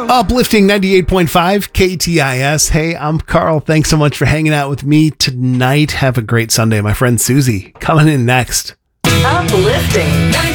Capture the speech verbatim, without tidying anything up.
Uplifting ninety-eight point five K T I S. Hey, I'm Carl. Thanks so much for hanging out with me tonight. Have a great Sunday. My friend Susie coming in next. Uplifting